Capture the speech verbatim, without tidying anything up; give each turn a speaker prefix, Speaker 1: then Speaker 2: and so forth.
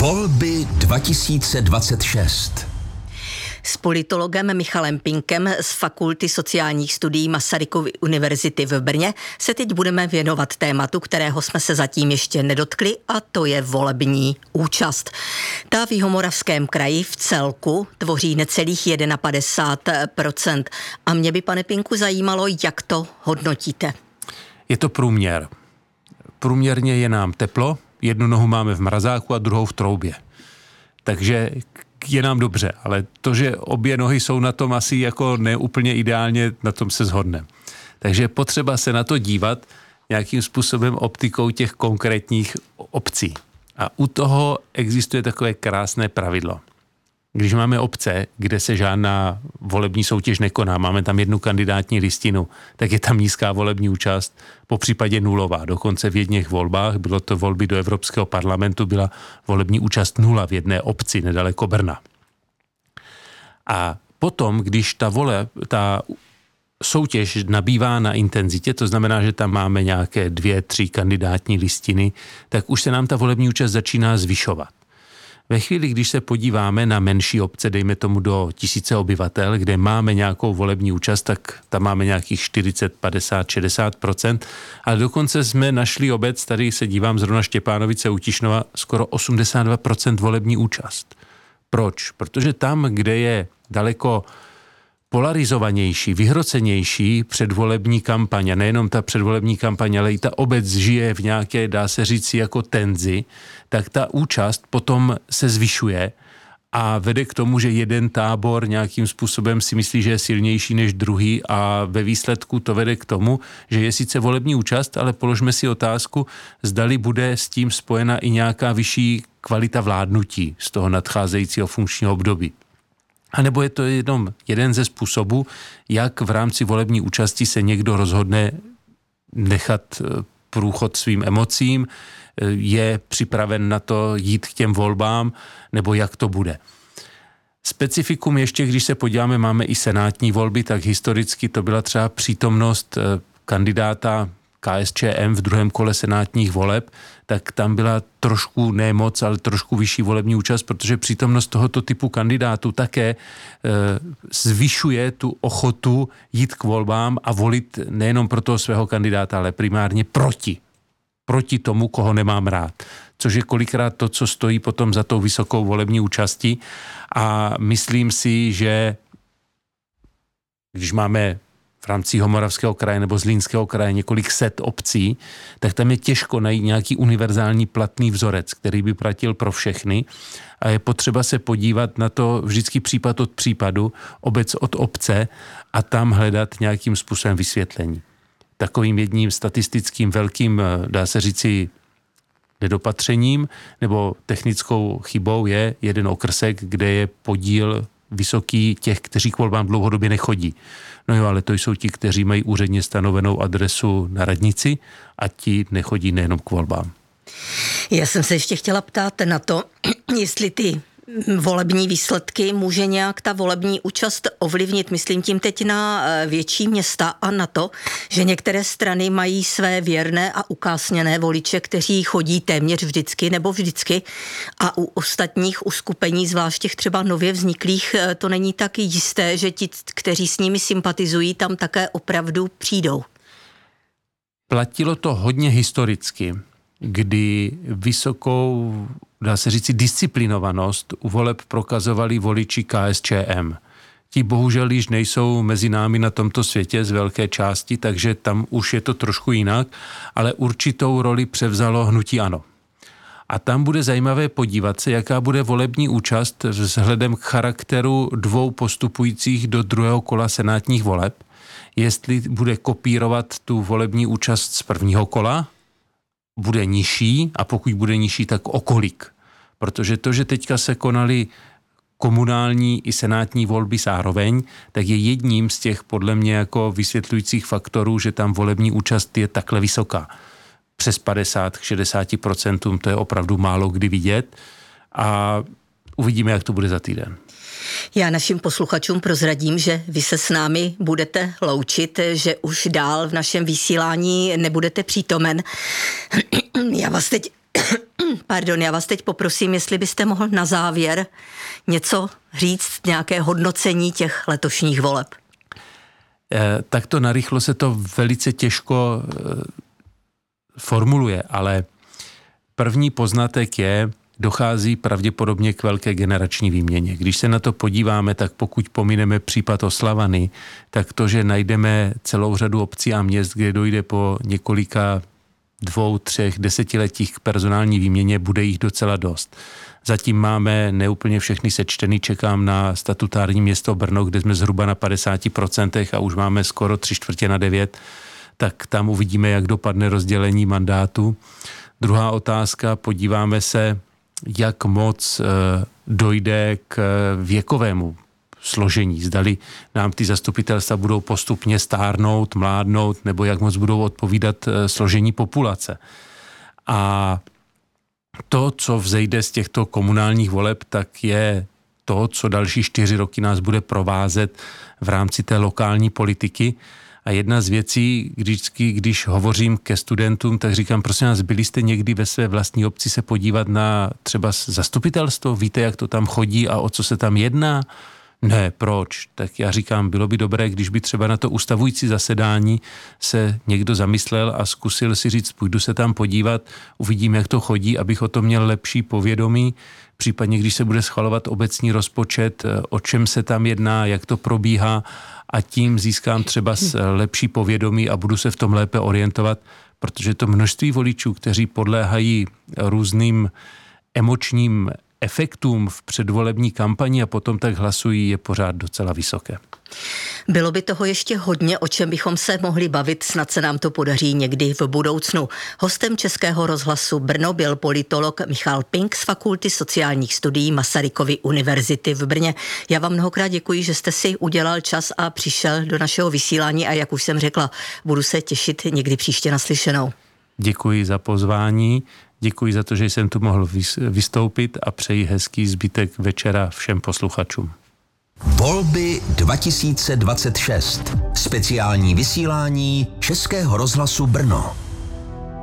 Speaker 1: Volby dva tisíce dvacet šest.
Speaker 2: S politologem Michalem Pinkem z Fakulty sociálních studií Masarykovy univerzity v Brně se teď budeme věnovat tématu, kterého jsme se zatím ještě nedotkli, a to je volební účast. Ta v Jihomoravském kraji v celku tvoří necelých padesát jedna procent. A mě by, pane Pinku, zajímalo, jak to hodnotíte.
Speaker 3: Je to průměr. Průměrně je nám teplo, jednu nohu máme v mrazáku a druhou v troubě. Takže je nám dobře, ale to, že obě nohy jsou na tom asi jako neúplně ideálně, na tom se shodneme. Takže je potřeba se na to dívat nějakým způsobem optikou těch konkrétních obcí. A u toho existuje takové krásné pravidlo. Když máme obce, kde se žádná volební soutěž nekoná, máme tam jednu kandidátní listinu, tak je tam nízká volební účast, po případě nulová. Dokonce v jedných volbách, bylo to volby do Evropského parlamentu, byla volební účast nula v jedné obci nedaleko Brna. A potom, když ta vole, ta soutěž nabývá na intenzitě, to znamená, že tam máme nějaké dvě, tři kandidátní listiny, tak už se nám ta volební účast začíná zvyšovat. Ve chvíli, když se podíváme na menší obce, dejme tomu do tisíce obyvatel, kde máme nějakou volební účast, tak tam máme nějakých čtyřicet, padesát, šedesát procent, ale dokonce jsme našli obec, tady se dívám zrovna Štěpánovice u Tišnova, skoro osmdesát dva procent volební účast. Proč? Protože tam, kde je daleko polarizovanější, vyhrocenější předvolební kampaň, a nejenom ta předvolební kampaň, ale i ta obec žije v nějaké, dá se říct, jako tenzi, tak ta účast potom se zvyšuje a vede k tomu, že jeden tábor nějakým způsobem si myslí, že je silnější než druhý, a ve výsledku to vede k tomu, že je sice volební účast, ale položme si otázku, zdali bude s tím spojena i nějaká vyšší kvalita vládnutí z toho nadcházejícího funkčního období. A nebo je to jenom jeden ze způsobů, jak v rámci volební účasti se někdo rozhodne nechat průchod svým emocím, je připraven na to jít k těm volbám, nebo jak to bude. Specifikum ještě, když se podíváme, máme i senátní volby, tak historicky to byla třeba přítomnost kandidáta K S Č M v druhém kole senátních voleb, tak tam byla trošku, ne moc, ale trošku vyšší volební účast, protože přítomnost tohoto typu kandidátů také e, zvyšuje tu ochotu jít k volbám a volit nejenom pro toho svého kandidáta, ale primárně proti. Proti tomu, koho nemám rád. Což je kolikrát to, co stojí potom za tou vysokou volební účastí. A myslím si, že když máme v rámci Jihomoravského kraje nebo Zlínského kraje několik set obcí, tak tam je těžko najít nějaký univerzální platný vzorec, který by platil pro všechny, a je potřeba se podívat na to vždycky případ od případu, obec od obce, a tam hledat nějakým způsobem vysvětlení. Takovým jedním statistickým velkým, dá se říci, nedopatřením nebo technickou chybou je jeden okrsek, kde je podíl vysoký těch, kteří k volbám dlouhodobě nechodí. No jo, ale to jsou ti, kteří mají úředně stanovenou adresu na radnici, a ti nechodí nejenom k volbám.
Speaker 2: Já jsem se ještě chtěla ptát na to, jestli ty volební výsledky může nějak ta volební účast ovlivnit. Myslím tím teď na větší města a na to, že některé strany mají své věrné a ukásněné voliče, kteří chodí téměř vždycky nebo vždycky, a u ostatních uskupení, zvlášť těch třeba nově vzniklých, to není tak jisté, že ti, kteří s nimi sympatizují, tam také opravdu přijdou.
Speaker 3: Platilo to hodně historicky, kdy vysokou, dá se říci, disciplinovanost u voleb prokazovali voliči K S Č M. Ti bohužel již nejsou mezi námi na tomto světě z velké části, takže tam už je to trošku jinak, ale určitou roli převzalo hnutí ANO. A tam bude zajímavé podívat se, jaká bude volební účast vzhledem k charakteru dvou postupujících do druhého kola senátních voleb, jestli bude kopírovat tu volební účast z prvního kola, bude nižší, a pokud bude nižší, tak o kolik. Protože to, že teďka se konaly komunální i senátní volby zároveň, tak je jedním z těch podle mě jako vysvětlujících faktorů, že tam volební účast je takhle vysoká. Přes padesát k šedesáti procentům, to je opravdu málo kdy vidět, a uvidíme, jak to bude za týden.
Speaker 2: Já našim posluchačům prozradím, že vy se s námi budete loučit, že už dál v našem vysílání nebudete přítomen. Já vás teď Pardon, já vás teď poprosím, jestli byste mohl na závěr něco říct, nějaké hodnocení těch letošních voleb.
Speaker 3: Eh, tak to narychlo se to velice těžko eh, formuluje, ale první poznatek je, dochází pravděpodobně k velké generační výměně. Když se na to podíváme, tak pokud pomineme případ Oslavany, tak to, že najdeme celou řadu obcí a měst, kde dojde po několika dvou, třech desetiletích k personální výměně, bude jich docela dost. Zatím máme neúplně všechny sečtený, čekám na statutární město Brno, kde jsme zhruba na padesáti procentech a už máme skoro tři čtvrtě na devět, tak tam uvidíme, jak dopadne rozdělení mandátu. Druhá otázka, podíváme se, jak moc e, dojde k věkovému složení. Zdali nám ty zastupitelstva budou postupně stárnout, mládnout, nebo jak moc budou odpovídat e, složení populace. A to, co vzejde z těchto komunálních voleb, tak je to, co další čtyři roky nás bude provázet v rámci té lokální politiky. A jedna z věcí, když, když hovořím ke studentům, tak říkám, prosím vás, byli jste někdy ve své vlastní obci se podívat na třeba zastupitelstvo? Víte, jak to tam chodí a o co se tam jedná? Ne, proč? Tak já říkám, bylo by dobré, když by třeba na to ustavující zasedání se někdo zamyslel a zkusil si říct, půjdu se tam podívat, uvidím, jak to chodí, abych o tom měl lepší povědomí, případně když se bude schvalovat obecní rozpočet, o čem se tam jedná, jak to probíhá, a tím získám třeba lepší povědomí a budu se v tom lépe orientovat, protože to množství voličů, kteří podléhají různým emočním efektům v předvolební kampani a potom tak hlasují, je pořád docela vysoké.
Speaker 2: Bylo by toho ještě hodně, o čem bychom se mohli bavit, snad se nám to podaří někdy v budoucnu. Hostem Českého rozhlasu Brno byl politolog Michal Pink z Fakulty sociálních studií Masarykovy univerzity v Brně. Já vám mnohokrát děkuji, že jste si udělal čas a přišel do našeho vysílání a jak už jsem řekla, budu se těšit někdy příště naslyšenou.
Speaker 3: Děkuji za pozvání, děkuji za to, že jsem tu mohl vystoupit a přeji hezký zbytek večera všem posluchačům.
Speaker 1: Volby dva tisíce dvacet šest. Speciální vysílání Českého rozhlasu Brno.